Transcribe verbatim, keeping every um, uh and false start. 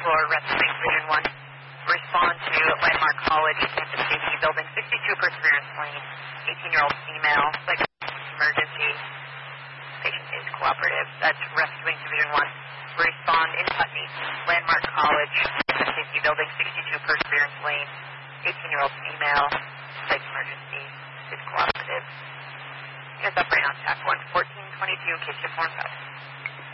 floor, Rescuing Division one. Respond to Landmark College, Campus Safety Building, sixty-two Perseverance Lane, eighteen-year-old female, like emergency. Patient is cooperative. That's Rescuing Division one. Respond in Putney, Landmark College, Campus Safety Building, sixty-two Perseverance Lane, eighteen-year-old female, like emergency, is cooperative. Yes, up right on tap one, fourteen twenty-two, K-Ship one.